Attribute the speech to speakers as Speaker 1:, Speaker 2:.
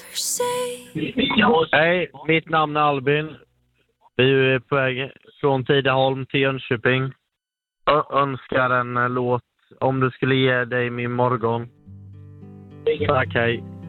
Speaker 1: Hej, mitt namn är Albin. Vi är på väg från Tidaholm till Jönköping. Önskar en låt Om du skulle ge dig min morgon. Tack, hej.